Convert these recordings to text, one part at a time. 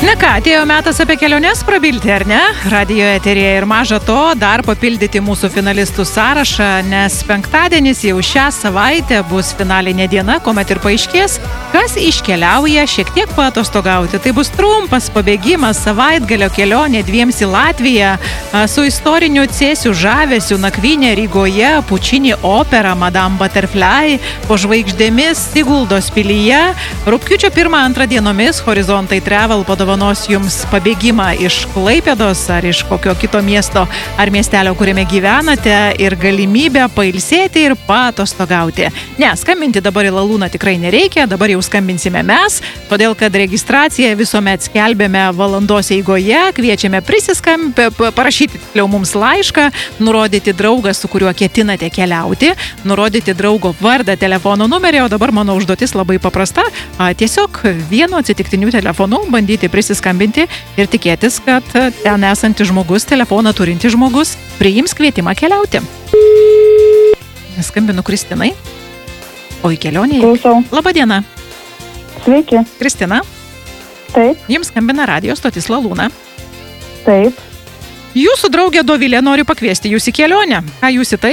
Na ką, atėjo metas apie keliones prabilti, ar ne? Radijo eteryje ir maža to, dar papildyti mūsų finalistų sąrašą, nes penktadienis jau šią savaitę bus finalinė diena, kuomet ir paaiškės, kas iškeliauja šiek tiek paatostogauti. Tai bus trumpas pabėgimas, savaitgalio kelionė dviems į Latviją, su istoriniu Cėsių žavesiu, nakvynė Rygoje, Pučini opera, Madame Butterfly, po žvaigždėmis Siguldos pilyje. Rugpjūčio 1-2 dienomis Horizontai Travel padovanos jums pabėgimą iš Klaipėdos ar iš kokio kito miesto ar miestelio, kuriame gyvenate, ir galimybę pailsėti ir paatostogauti. Ne, skambinti dabar į Lalūną tikrai nereikia, dabar jau skambinsime mes, todėl kad registraciją visuomet skelbėme valandos eigoje, kviečiame parašyti mums laišką, nurodyti draugą, su kuriuo ketinate keliauti, nurodyti draugo vardą, telefono numerį, o dabar mano užduotis labai paprasta, tiesiog vienu atsitiktiniu telefonu bandyti prisiskambinti ir tikėtis, kad ten esantis žmogus, telefoną turintis žmogus, priims kvietimą keliauti. Skambinu Kristinai. O į kelionę. Klausau. Labą dieną. Sveiki. Kristina. Taip. Jums skambina radijo stotis Lalūna. Taip. Jūsų draugė Dovilė nori pakviesti jūs į kelionę. Ką jūs į tai?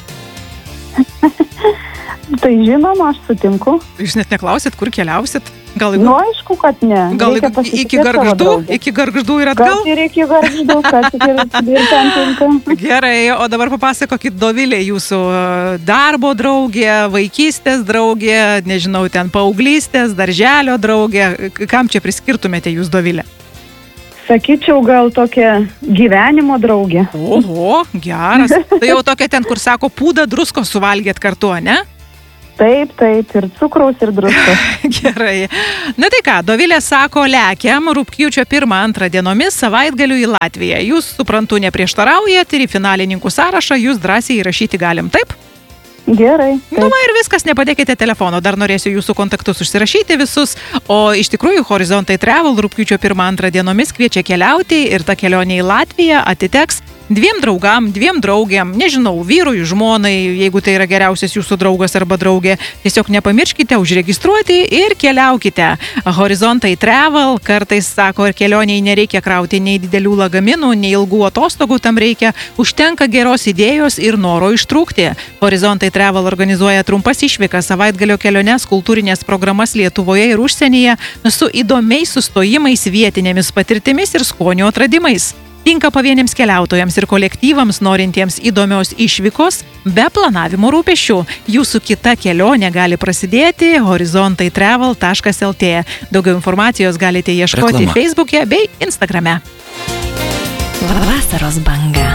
Tai žinoma, aš sutinku. Jūs net neklausit, kur keliausit? Gal Aišku, kad ne. Gal iki Gargždų ir atgal? Gal ir iki Gargždų, kad ir ten tinka. Gerai, o dabar papasakokit, Dovilė, jūsų darbo draugė, vaikystės draugė, nežinau, ten paauglystės, darželio draugė. Kam čia priskirtumėte jūs, Dovilė? Sakyčiau, gal tokia gyvenimo draugė. Oho, geras. Tai jau tokia ten, kur sako, pūdą druskos suvalgėt kartu, ne? Taip, ir cukraus, ir druskos. Gerai. Na tai ką, Dovilė sako, lekiam rugpjūčio 1-2 dienomis savaitgaliu į Latviją. Jūs, suprantu, neprieštaraujat ir į finalininkų sąrašą jūs drąsiai įrašyti galim, taip? Gerai. Nu, ir viskas, nepadėkite telefono, dar norėsiu jūsų kontaktus užsirašyti visus, o iš tikrųjų Horizontai Travel rugpjūčio 1-2 dienomis kviečia keliauti ir ta kelionė į Latviją atiteks 2 draugam, 2 draugėm, nežinau, vyrui, žmonai, jeigu tai yra geriausias jūsų draugas arba draugė, tiesiog nepamirškite užregistruoti ir keliaukite. Horizontai Travel kartais sako, ir kelioniai nereikia krauti nei didelių lagaminų, nei ilgų atostogų tam reikia, užtenka geros idėjos ir noro ištrūkti. Horizontai Travel organizuoja trumpas išvykas, savaitgalio keliones, kultūrinės programas Lietuvoje ir užsienyje su įdomiais sustojimais, vietinėmis patirtimis ir skonio atradimais. Tinka pavieniams keliautojams ir kolektyvams norintiems įdomios išvykos be planavimo rūpesčių. Jūsų kita kelionė gali prasidėti horizontaitravel.lt. Daugiau informacijos galite ieškoti Facebook'e bei Instagram'e. Vasaros banga.